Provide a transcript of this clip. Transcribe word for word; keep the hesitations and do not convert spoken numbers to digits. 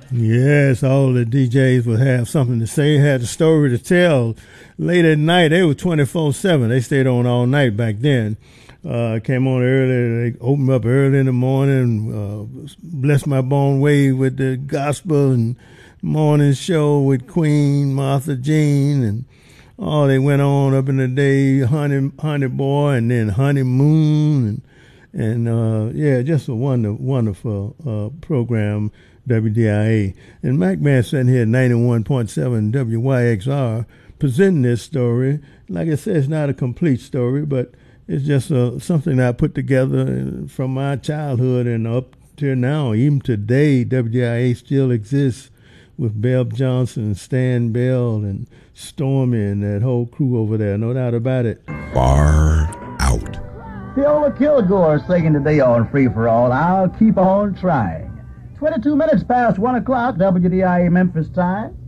Yes, all the D Js would have something to say, had a story to tell. Late at night, they were twenty-four seven. They stayed on all night back then. Uh, came on early. They opened up early in the morning. Uh, Bless My Bone Way with the gospel and morning show with Queen Martha Jean. And oh, they went on up in the day, Honey, Honey Boy, and then Honeymoon. And, and uh, yeah, just a wonder, wonderful uh, program. W D I A. And Mac Man sitting here at ninety-one point seven W Y X R presenting this story. Like I said, it's not a complete story, but it's just uh, something I put together from my childhood and up to now. Even today, W D I A still exists with Beb Johnson, Stan Bell, and Stormy and that whole crew over there. No doubt about it. Far out. Viola Kilgore singing today on Free for All. I'll keep on trying. twenty-two minutes past one o'clock, W D I A Memphis time.